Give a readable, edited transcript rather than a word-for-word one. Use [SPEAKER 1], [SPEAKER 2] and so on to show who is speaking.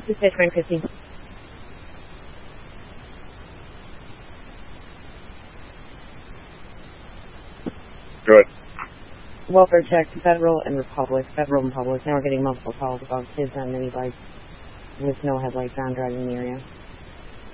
[SPEAKER 1] Dispatch Frank 15.
[SPEAKER 2] Good.
[SPEAKER 1] Welfare check, Federal and Republic. Federal and Public. Now we're getting multiple calls about kids on mini bikes with no headlights on driving in the area.